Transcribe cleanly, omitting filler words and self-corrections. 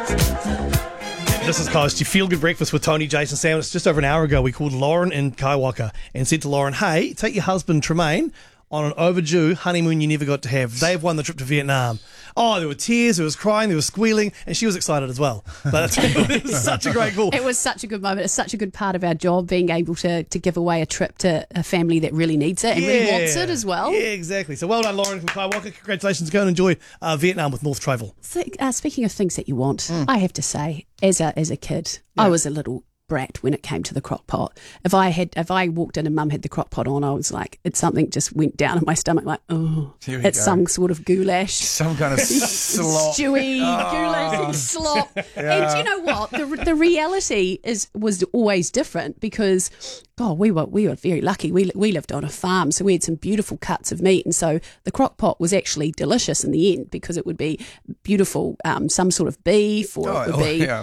This is close to Feel Good Breakfast with Tony, Jason, Sam. It's just over an hour ago. We called Lauren in Kaiwaka and said to Lauren, hey, take your husband Tremaine on an overdue honeymoon you never got to have. They've won the trip to Vietnam. Oh, there were tears, there was crying, there was squealing, and she was excited as well. But it was such a great call. It was such a good moment. It's such a good part of our job, being able to give away a trip to a family that really needs it and really wants it as well. Yeah, exactly. So well done, Lauren from Kaiwaka. Congratulations. Go and enjoy Vietnam with North Travel. So, speaking of things that you want, I have to say, as a kid, I was a little brat when it came to the crock pot. If I walked in and Mum had the crock pot on, I was like, something just went down in my stomach, like, it's some sort of goulash, some kind of slop, stewy goulash slop. And do you know what? The reality was always different because, God, we were very lucky. We lived on a farm, so we had some beautiful cuts of meat, and so the crock pot was actually delicious in the end because it would be beautiful, some sort of beef, or it would be